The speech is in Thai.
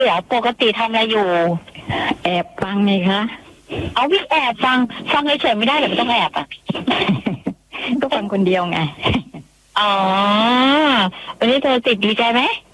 เดี๋ยวปกติทำอะไรอยู่แอบฟังไงคะเอาพี่แอบฟังเฉยๆไม่ได้เดี๋ยวมันต้องแอบอ่ะก็ฟังคนเดียวไงอ๋อวันนี้เธอติดดีใจไหม